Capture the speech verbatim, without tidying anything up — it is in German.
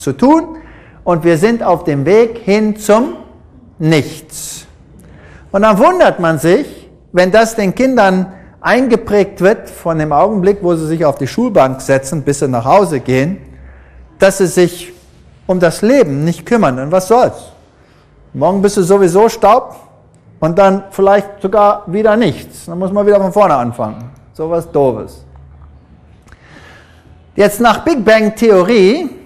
zu tun und wir sind auf dem Weg hin zum Nichts. Und dann wundert man sich, wenn das den Kindern eingeprägt wird von dem Augenblick, wo sie sich auf die Schulbank setzen, bis sie nach Hause gehen, dass sie sich um das Leben nicht kümmern. Und was soll's? Morgen bist du sowieso Staub und dann vielleicht sogar wieder nichts. Dann muss man wieder von vorne anfangen. So was Doofes. Jetzt nach Big Bang Theorie